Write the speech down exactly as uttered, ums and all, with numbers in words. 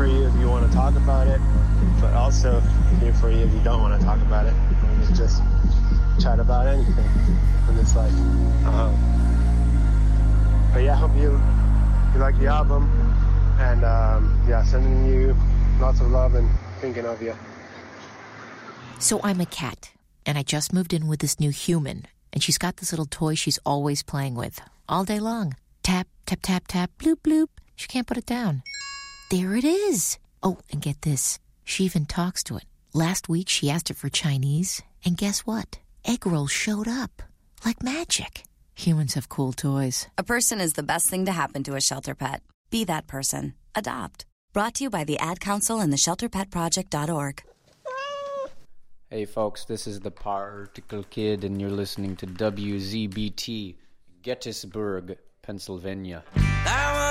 for you if you want to talk about it, but also here for you if you don't want to talk about it. We can just chat about anything in this life. Um, but yeah, I hope you, you like the album, and um, yeah, sending you lots of love and thinking of you. So I'm a cat, and I just moved in with this new human, and she's got this little toy she's always playing with, all day long. Tap, tap, tap, tap, bloop, bloop. She can't put it down. There it is. Oh, and get this. She even talks to it. Last week, she asked it for Chinese, and guess what? Egg rolls showed up. Like magic. Humans have cool toys. A person is the best thing to happen to a shelter pet. Be that person. Adopt. Brought to you by the Ad Council and the shelter pet project dot org. Hey folks, this is the Particle Kid, and you're listening to W Z B T, Gettysburg, Pennsylvania.